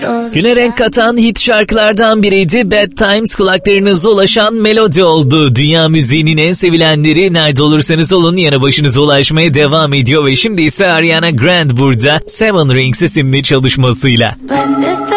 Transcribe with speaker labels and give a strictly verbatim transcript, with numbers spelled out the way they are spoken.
Speaker 1: Güne renk katan hit şarkılardan biriydi. Bad Times kulaklarınıza ulaşan melodi oldu. Dünya müziğinin en sevilenleri nerede olursanız olun yanı başınıza ulaşmaya devam ediyor ve şimdi ise Ariana Grande burada Seven Rings isimli çalışmasıyla.